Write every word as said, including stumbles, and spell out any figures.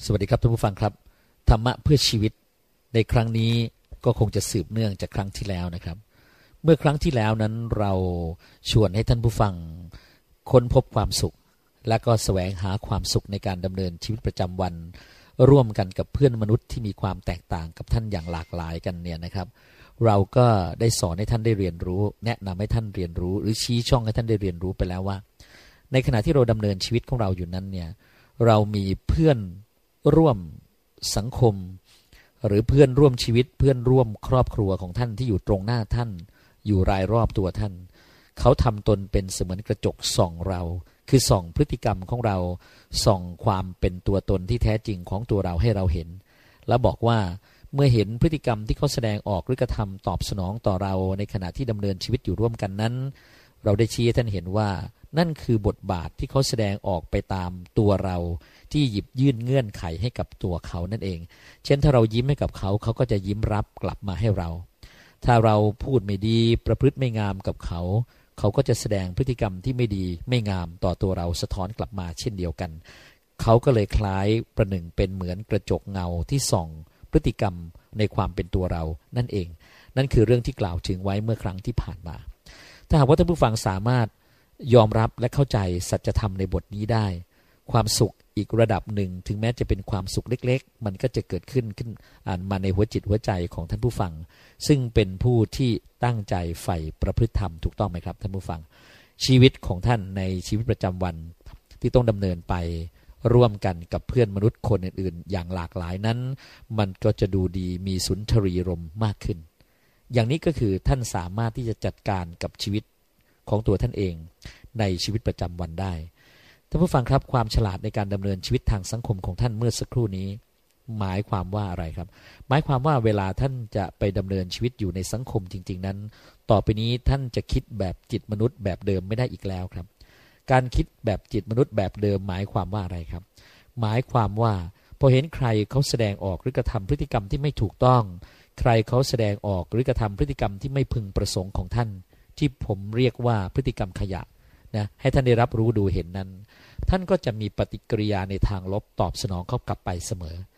สวัสดีครับท่านผู้ฟังครับธรรมะเพื่อชีวิตในครั้งนี้ก็คงจะสืบเนื่องจากครั้งที่แล้วนะครับเมื่อครั้งที่แล้วนั้นเราชวนให้ท่านผู้ฟังค้นพบความสุขและก็แสวงหาความสุขในการดำเนินชีวิตประจำวันร่วมกันกับเพื่อนมนุษย์ที่มีความแตกต่างกับท่านอย่างหลากหลายกันเนี่ยนะครับเราก็ได้สอนให้ท่านได้เรียนรู้แนะนำให้ท่านเรียนรู้หรือชี้ช่องให้ท่านได้เรียนรู้ไปแล้วว่าในขณะที่เราดำเนินชีวิตของเราอยู่นั้นเนี่ยเรามีเพื่อนร่วมสังคมหรือเพื่อนร่วมชีวิตเพื่อนร่วมครอบครัวของท่านที่อยู่ตรงหน้าท่านอยู่รายรอบตัวท่านเขาทำตนเป็นเสมือนกระจกส่องเราคือส่องพฤติกรรมของเราส่องความเป็นตัวตนที่แท้จริงของตัวเราให้เราเห็นแล้วบอกว่าเมื่อเห็นพฤติกรรมที่เขาแสดงออกหรือกระทำตอบสนองต่อเราในขณะที่ดำเนินชีวิตอยู่ร่วมกันนั้นเราได้ชี้ให้ท่านเห็นว่านั่นคือบทบาทที่เขาแสดงออกไปตามตัวเราที่หยิบยื่นเงื่อนไขให้กับตัวเขานั่นเองเช่นถ้าเรายิ้มให้กับเขาเขาก็จะยิ้มรับกลับมาให้เราถ้าเราพูดไม่ดีประพฤติไม่งามกับเขาเขาก็จะแสดงพฤติกรรมที่ไม่ดีไม่งามต่อตัวเราสะท้อนกลับมาเช่นเดียวกันเขาก็เลยคล้ายประหนึ่งเป็นเหมือนกระจกเงาที่ส่องพฤติกรรมในความเป็นตัวเรานั่นเองนั่นคือเรื่องที่กล่าวถึงไว้เมื่อครั้งที่ผ่านมาถ้าหากว่าท่านผู้ฟังสามารถยอมรับและเข้าใจสัจธรรมในบทนี้ได้ความสุขอีกระดับหนึ่งถึงแม้จะเป็นความสุขเล็กๆมันก็จะเกิดขึ้นขึ้นอ่านมาในหัวจิตหัวใจของท่านผู้ฟังซึ่งเป็นผู้ที่ตั้งใจใฝ่ประพฤติธรรมถูกต้องไหมครับท่านผู้ฟังชีวิตของท่านในชีวิตประจำวันที่ต้องดำเนินไปร่วมกันกับเพื่อนมนุษย์คนอื่นๆอย่างหลากหลายนั้นมันก็จะดูดีมีสุนทรีรมมากขึ้นอย่างนี้ก็คือท่านสามารถที่จะจัดการกับชีวิตของตัวท่านเองในชีวิตประจำวันได้ท่านผู้ฟังครับความฉลาดในการดำเนินชีวิตทางสังคมของท่านเมื่อสักครู่นี้หมายความว่าอะไรครับหมายความว่าเวลาท่านจะไปดำเนินชีวิตอยู่ในสังคมจริงๆนั้นต่อไปนี้ท่านจะคิดแบบจิตมนุษย์แบบเดิมไม่ได้อีกแล้วครับการคิดแบบจิตมนุษย์แบบเดิมหมายความว่าอะไรครับหมายความว่าพอเห็นใครเขาแสดงออกหรือกระทำพฤติกรรมที่ไม่ถูกต้องใครเขาแสดงออกหรือกระทำพฤติกรรมที่ไม่พึงประสงค์ของท่านที่ผมเรียกว่าพฤติกรรมขยะนะให้ท่านได้รับรู้ดูเห็นนั้นท่านก็จะมีปฏิกิริยาในทางลบตอบสนองเขากลับไปเสมอ